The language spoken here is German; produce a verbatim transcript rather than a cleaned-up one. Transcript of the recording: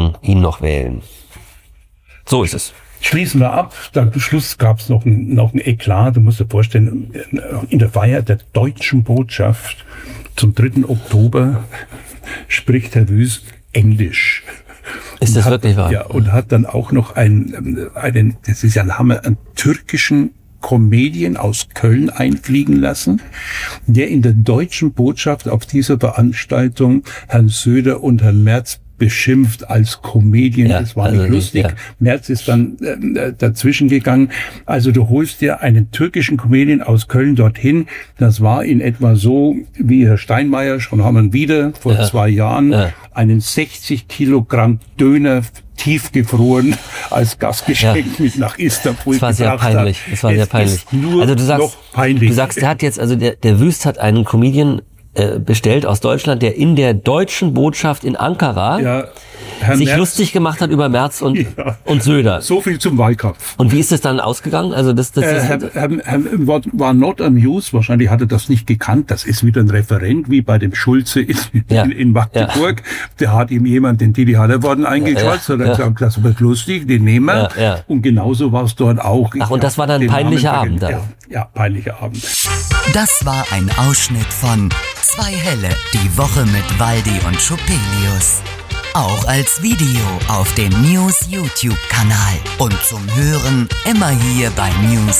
Wählerinnen ihn noch wählen. So ist es. Schließen wir ab. Am Schluss gab es noch ein, noch ein Eklat. Du musst dir vorstellen, in der Feier der deutschen Botschaft zum dritten Oktober spricht Herr Wüst Englisch. Ist das hat, wirklich wahr? Ja, und hat dann auch noch einen, einen, das ist ja ein Hammer, einen türkischen Comedian aus Köln einfliegen lassen, der in der deutschen Botschaft auf dieser Veranstaltung Herrn Söder und Herrn Merz beschimpft als Comedian. Ja, das war also nicht lustig. Ja. Merz ist dann äh, dazwischen gegangen. Also du holst dir einen türkischen Comedian aus Köln dorthin. Das war in etwa so, wie Herr Steinmeier, schon haben wir wieder, vor ja. zwei Jahren, ja. einen sechzig Kilogramm Döner tiefgefroren als Gastgeschenk ja. mit nach Istanbul gebracht. Das war sehr peinlich. Das war sehr peinlich. Nur also du sagst, noch peinlich. Du sagst, der hat jetzt, also der, der Wüst hat einen Comedian bestellt aus Deutschland, der in der deutschen Botschaft in Ankara ja, sich Merz, lustig gemacht hat über Merz und, ja, und Söder. So viel zum Wahlkampf. Und wie ist es dann ausgegangen? Also das, das, das äh, Herr, Herr, Herr war not amused, wahrscheinlich hat er das nicht gekannt. Das ist wieder ein Referent, wie bei dem Schulze in, ja. in, in Magdeburg. Ja. Der hat ihm jemand den Didi Hallervorden eingeschaltet, ja, ja, hat er ja. gesagt, das wird lustig, den nehmen wir. Ja, ja. Und genauso war es dort auch. Ach, und das war dann ein peinlicher Abend dann? Ja, ja, peinlicher Abend. Das war ein Ausschnitt von Zwei Helle, die Woche mit Waldi und Schupelius. Auch als Video auf dem News YouTube-Kanal und zum Hören immer hier bei News